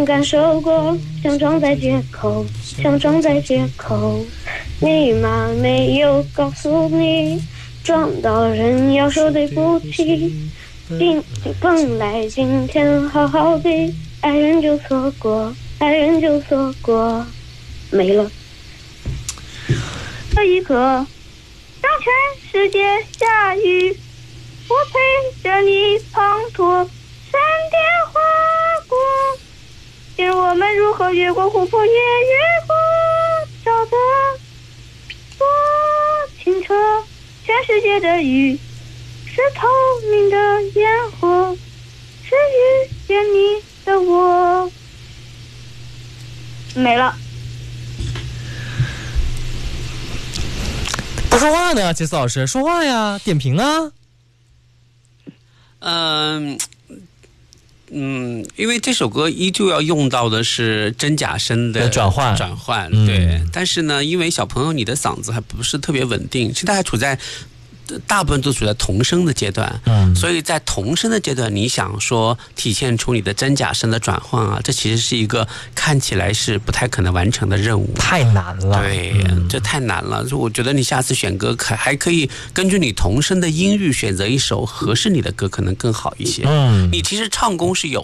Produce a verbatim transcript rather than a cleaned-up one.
感受过，想装在街口，想装在街口，密码没有告诉你，撞到人要说对不起。今本来今天好好的，爱人就错过，爱人就错过，没了。这一刻，让全世界下雨，我陪着你滂沱，闪电划过。今日我们如何越过湖泊，也越过沼泽，多清澈，全世界的雨是透明的烟火，是遇见你的我。没了。 不说话呢，杰斯老师，说话呀，点评啊。 嗯。嗯，因为这首歌依旧要用到的是真假声的转换， 转换，对、嗯。但是呢，因为小朋友你的嗓子还不是特别稳定，现在还处在大部分都处在童声的阶段，嗯，所以在童声的阶段，你想说体现出你的真假声的转换啊，这其实是一个看起来是不太可能完成的任务， 太难了。 对，嗯、这太难了。所以我觉得你下次选歌可还可以根据你童声的音域选择一首合适你的歌，可能更好一些。嗯，你其实唱功是有